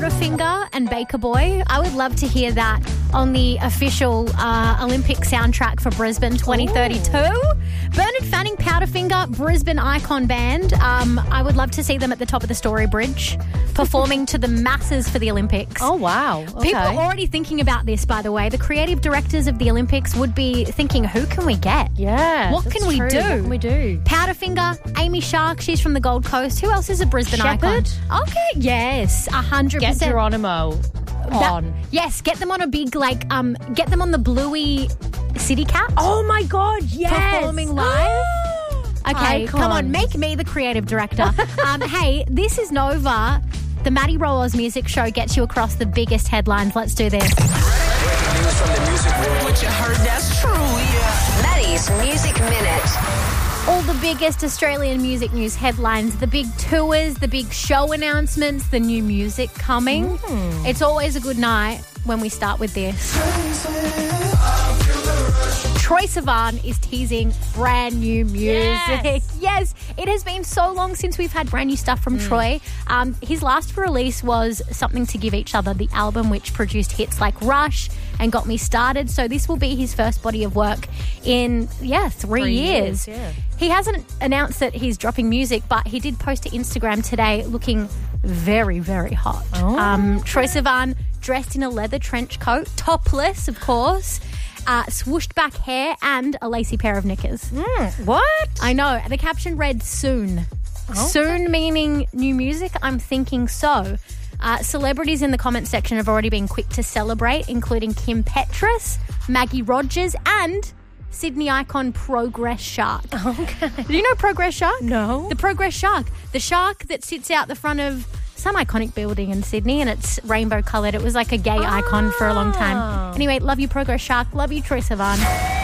Powderfinger and Baker Boy. I would love to hear that on the official Olympic soundtrack for Brisbane 2032. Bernard Fanning, Powderfinger, Brisbane icon band. I would love to see them at the top of the Story Bridge performing to the masses for the Olympics. Oh, wow. Okay. People are already thinking about this, by the way. The creative directors of the Olympics would be thinking, who can we get? Yeah. What can we do? What can we do? Powderfinger, Amy Shark, she's from the Gold Coast. Who else is a Brisbane icon? Shepherd? Okay, yes, 100%. Get Geronimo on. Yes, get them on a big, get them on the Bluey City Cat. Oh, my God, yes. Performing live. Okay, Icons. come on, make me the creative director. Hey, this is Nova. The Maddie Rowe Oz Music Show gets you across the biggest headlines. Let's do this. Breaking news from the music world. What you heard, that's true, yeah. Maddie's Music Minute. All the biggest Australian music news headlines, the big tours, the big show announcements, the new music coming. It's always a good night when we start with this. Troye Sivan is teasing brand new music. Yes, it has been so long since we've had brand new stuff from Troye. His last release was Something to Give Each Other, the album which produced hits like Rush and Got Me Started. So this will be his first body of work in, 3 years. Yeah. He hasn't announced that he's dropping music, but he did post to Instagram today looking very, very hot. Troye Sivan dressed in a leather trench coat, topless, of course, swooshed back hair and a lacy pair of knickers. What? I know. The caption read soon. Soon meaning new music? I'm thinking so. Celebrities in the comments section have already been quick to celebrate, including Kim Petras, Maggie Rogers and Sydney icon Progress Shark. Okay. Do you know Progress Shark? No. The Progress Shark. The shark that sits out the front of some iconic building in Sydney and it's rainbow coloured. It was like a gay icon for a long time. Anyway, love you, Progress Shark. Love you, Troye Sivan.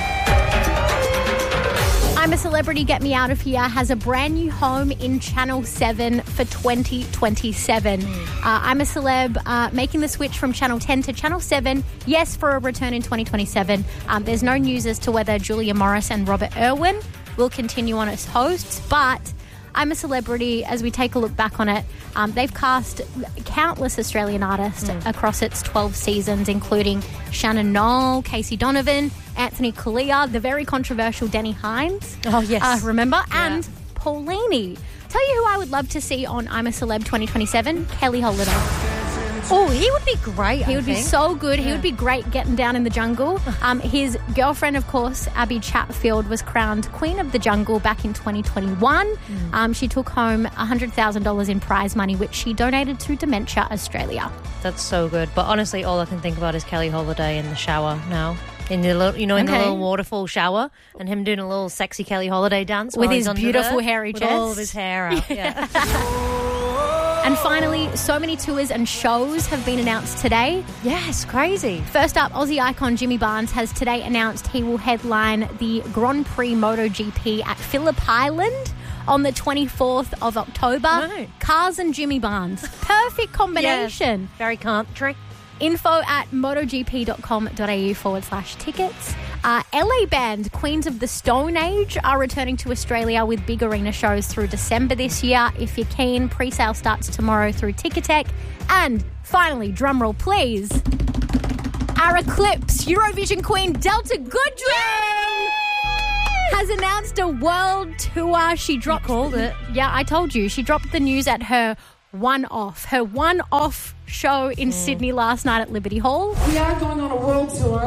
I'm a Celebrity, Get Me Out of Here has a brand new home in Channel 7 for 2027. I'm a Celeb making the switch from Channel 10 to Channel 7, yes, for a return in 2027. There's no news as to whether Julia Morris and Robert Irwin will continue on as hosts, but I'm a Celebrity, as we take a look back on it, they've cast countless Australian artists across its 12 seasons, including Shannon Noll, Casey Donovan, Anthony Collier, the very controversial Denny Hines. Oh, yes. Remember? Yeah. And Paulini. Tell you who I would love to see on I'm a Celeb 2027, Kelly Holiday. Oh, he would be great. He would be so good. He would be great getting down in the jungle. His girlfriend, of course, Abby Chatfield, was crowned Queen of the Jungle back in 2021. She took home $100,000 in prize money, which she donated to Dementia Australia. That's so good. But honestly, all I can think about is Kelly Holiday in the shower now. In the little, in the little waterfall shower, and him doing a little sexy Kelly Holiday dance with his under beautiful there, hairy with chest, all of his hair out. Yeah. And finally, so many tours and shows have been announced today. Yes, crazy. First up, Aussie icon Jimmy Barnes has today announced he will headline the Grand Prix MotoGP at Phillip Island on the 24th of October. Right. Cars and Jimmy Barnes. Perfect combination. Yes. Very country. Info at motogp.com.au/tickets. LA band Queens of the Stone Age are returning to Australia with big arena shows through December this year. If you're keen, pre-sale starts tomorrow through Ticketek. And finally, drumroll please, our Eclipse Eurovision Queen Delta Goodrem has announced a world tour. She dropped... You called it. Yeah, I told you. She dropped the news at her one-off show in Sydney last night at Liberty Hall. We are going on a world tour.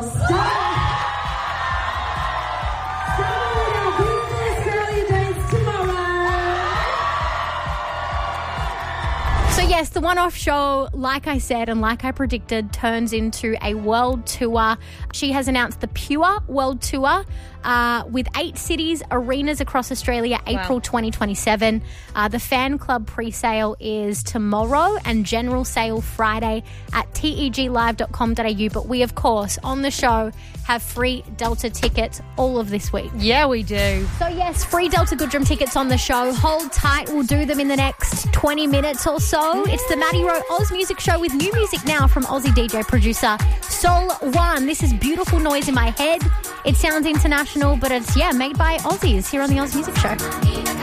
So yes, the one-off show, like I said and like I predicted, turns into a world tour. She has announced the Pure World Tour with 8 cities, arenas across Australia, April 2027. The fan club pre-sale is tomorrow and general sale Friday at teglive.com.au. But we, of course, on the show have free Delta tickets all of this week. Yeah, we do. So yes, free Delta Goodrem tickets on the show. Hold tight, we'll do them in the next 20 minutes or so. It's the Maddie Rowe Oz Music Show with new music now from Aussie DJ producer Sol One. This is Beautiful Noise in My Head. It sounds international, but it's, made by Aussies here on the Oz Music Show.